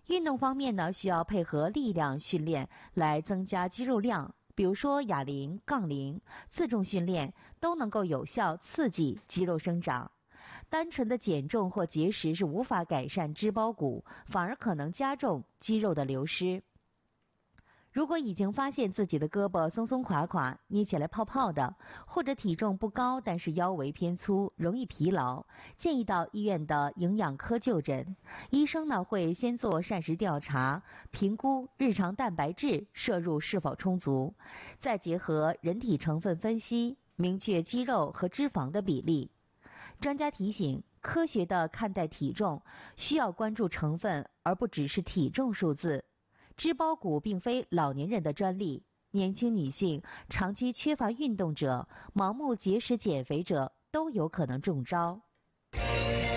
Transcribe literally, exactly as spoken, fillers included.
运动方面呢，需要配合力量训练来增加肌肉量，比如说哑铃、杠铃、自重训练都能够有效刺激肌肉生长。单纯的减重或节食是无法改善脂包骨，反而可能加重肌肉的流失。如果已经发现自己的胳膊松松垮垮、捏起来泡泡的，或者体重不高但是腰围偏粗、容易疲劳，建议到医院的营养科就诊。医生呢会先做膳食调查，评估日常蛋白质摄入是否充足，再结合人体成分分析，明确肌肉和脂肪的比例。专家提醒，科学的看待体重，需要关注成分，而不只是体重数字。脂包骨并非老年人的专利，年轻女性、长期缺乏运动者、盲目节食减肥者都有可能中招。